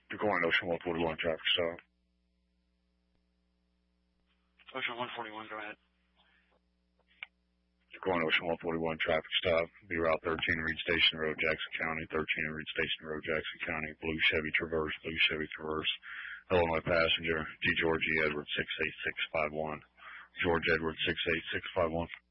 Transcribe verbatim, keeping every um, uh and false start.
Decline Ocean one forty-one traffic stop. Ocean one forty-one, go ahead. Decline Ocean one forty-one traffic stop. Be Route thirteen, Reed Station Road, Jackson County. thirteen and Reed Station Road, Jackson County. Blue Chevy Traverse, Blue Chevy Traverse. Illinois passenger, G. George E. Edwards six eight six five one. George Edwards six eight six five one.